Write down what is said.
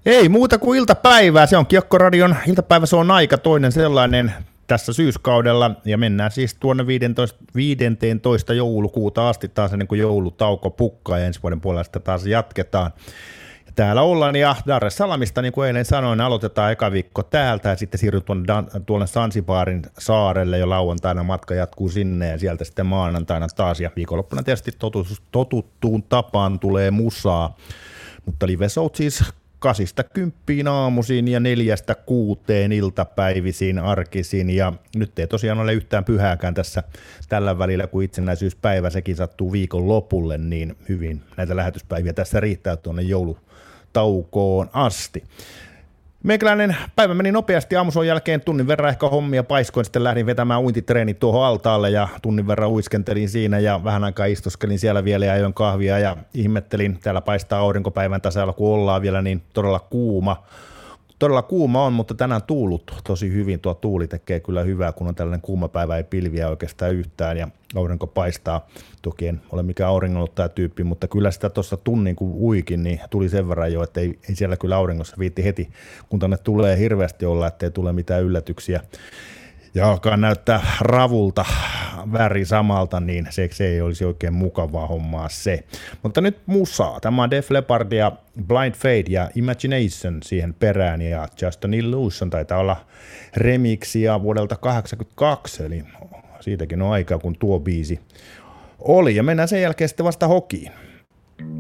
Ei muuta kuin iltapäivää, se on Kiekkoradion iltapäivä, se on aika toinen sellainen tässä syyskaudella, ja mennään siis tuonne 15. joulukuuta asti taas ennen kuin joulutauko pukkaa, ja ensi vuoden puolesta taas jatketaan. Ja täällä ollaan, ja Dar es Salaamista, niin kuin eilen sanoin, aloitetaan eka viikko täältä, ja sitten siirrytään tuonne Zanzibarin saarelle, ja lauantaina matka jatkuu sinne, ja sieltä sitten maanantaina taas, ja viikonloppuna tietysti totuttuun tapaan tulee musaa, mutta live-showt siis 8–10 aamuisin ja 4–6 iltapäivisin arkisin, ja nyt ei tosiaan ole yhtään pyhääkään tässä tällä välillä, kun itsenäisyyspäivä, sekin sattuu viikon lopulle, niin hyvin näitä lähetyspäiviä tässä riittää tuonne joulutaukoon asti. Meikäläinen päivä meni nopeasti aamuson jälkeen, tunnin verran ehkä hommia paiskoin, sitten lähdin vetämään uintitreenit tuohon altaalle ja tunnin verran uiskentelin siinä ja vähän aikaa istoskelin siellä vielä ja ajoin kahvia ja ihmettelin, täällä paistaa aurinkopäivän tasalla kun ollaan vielä, niin todella kuuma on, mutta tänään tuulut tosi hyvin, tuo tuuli tekee kyllä hyvää, kun on tällainen kuuma päivä, ei pilviä oikeastaan yhtään ja aurinko paistaa. Toki en ole mikään auringonottaja tyyppi, mutta kyllä sitä tuossa tunnin kun uikin, niin tuli sen verran jo, että ei siellä kyllä auringossa viitti heti, kun tänne tulee hirveästi olla, ettei tule mitään yllätyksiä. Ja alkaa näyttää ravulta väri samalta, niin se ei olisi oikein mukavaa hommaa se. Mutta nyt musaa. Tämä on Def Leppard ja Blind Fate ja Imagination siihen perään ja Just an Illusion taitaa olla remixia vuodelta 1982, eli siitäkin on aikaa kun tuo biisi oli. Ja mennään sen jälkeen sitten vasta hokiin.